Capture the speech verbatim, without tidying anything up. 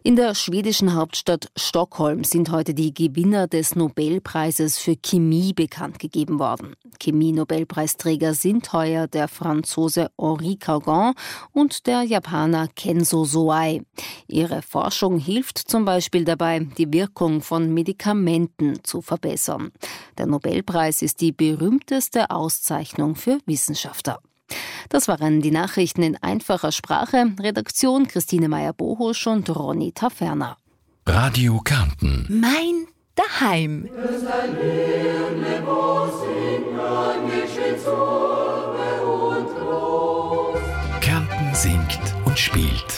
In der schwedischen Hauptstadt Stockholm sind heute die Gewinner des Nobelpreises für Chemie bekannt gegeben worden. Chemie-Nobelpreisträger sind heuer der Franzose Henri Caugan und der Japaner Kenzo Soei. Ihre Forschung hilft zum Beispiel dabei, die Wirkung von Medikamenten zu verbessern. Der Nobelpreis ist die berühmteste Auszeichnung für Wissenschaftler. Das waren die Nachrichten in einfacher Sprache. Redaktion Christine Meyer-Bohusch und Ronny Taferner. Radio Kärnten. Mein Daheim. Kärnten singt und spielt.